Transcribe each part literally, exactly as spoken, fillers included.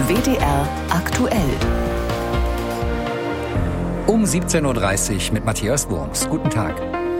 W D R aktuell. Um siebzehn Uhr dreißig mit Matthias Wurms. Guten Tag.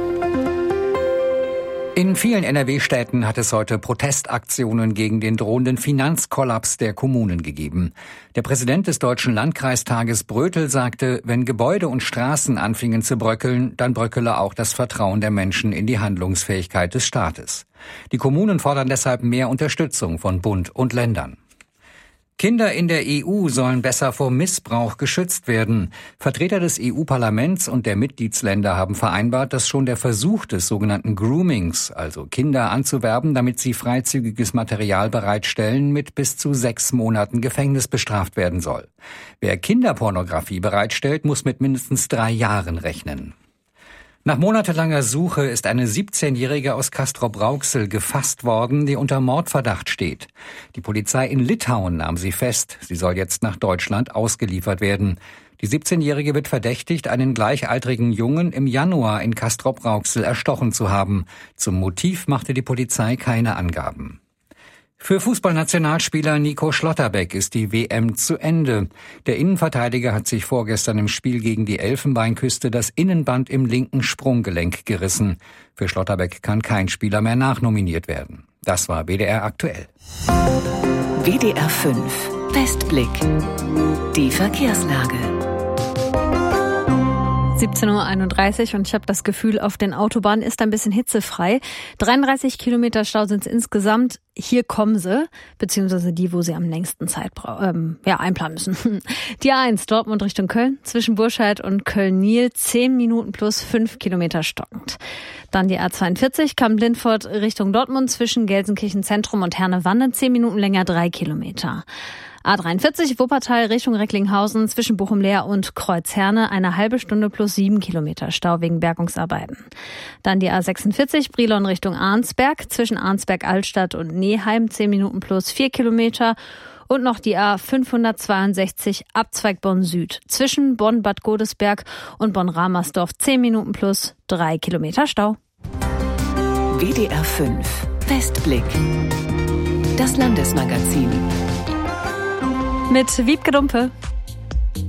In vielen N R W-Städten hat es heute Protestaktionen gegen den drohenden Finanzkollaps der Kommunen gegeben. Der Präsident des Deutschen Landkreistages Brötel sagte, wenn Gebäude und Straßen anfingen zu bröckeln, dann bröckele auch das Vertrauen der Menschen in die Handlungsfähigkeit des Staates. Die Kommunen fordern deshalb mehr Unterstützung von Bund und Ländern. Kinder in der E U sollen besser vor Missbrauch geschützt werden. Vertreter des E U-Parlaments und der Mitgliedsländer haben vereinbart, dass schon der Versuch des sogenannten Groomings, also Kinder anzuwerben, damit sie freizügiges Material bereitstellen, mit bis zu sechs Monaten Gefängnis bestraft werden soll. Wer Kinderpornografie bereitstellt, muss mit mindestens drei Jahren rechnen. Nach monatelanger Suche ist eine siebzehnjährige aus Castrop-Rauxel gefasst worden, die unter Mordverdacht steht. Die Polizei in Litauen nahm sie fest. Sie soll jetzt nach Deutschland ausgeliefert werden. Die siebzehnjährige wird verdächtigt, einen gleichaltrigen Jungen im Januar in Castrop-Rauxel erstochen zu haben. Zum Motiv machte die Polizei keine Angaben. Für Fußballnationalspieler Nico Schlotterbeck ist die W M zu Ende. Der Innenverteidiger hat sich vorgestern im Spiel gegen die Elfenbeinküste das Innenband im linken Sprunggelenk gerissen. Für Schlotterbeck kann kein Spieler mehr nachnominiert werden. Das war W D R aktuell. W D R fünf Westblick. Die Verkehrslage. siebzehn Uhr einunddreißig und ich habe das Gefühl, auf den Autobahnen ist ein bisschen hitzefrei. dreiunddreißig Kilometer Stau sind es insgesamt. Hier kommen sie, beziehungsweise die, wo sie am längsten Zeit bra- ähm, ja, einplanen müssen. Die A eins Dortmund Richtung Köln, zwischen Burscheid und Köln-Niel, zehn Minuten plus fünf Kilometer stockend. Dann die A zweiundvierzig Kamp-Lindfort Richtung Dortmund, zwischen Gelsenkirchen Zentrum und Herne-Wanne, zehn Minuten länger, drei Kilometer. A dreiundvierzig Wuppertal Richtung Recklinghausen, zwischen Bochum-Leer und Kreuzherne, eine halbe Stunde plus sieben Kilometer Stau wegen Bergungsarbeiten. Dann die A sechsundvierzig Brilon Richtung Arnsberg, zwischen Arnsberg-Altstadt und Neheim, zehn Minuten plus vier Kilometer. Und noch die A fünfhundertzweiundsechzig Abzweig Bonn Süd, zwischen Bonn-Bad Godesberg und Bonn-Ramersdorf, zehn Minuten plus drei Kilometer Stau. W D R fünf Westblick. Das Landesmagazin. Mit Wiebke Dumpe.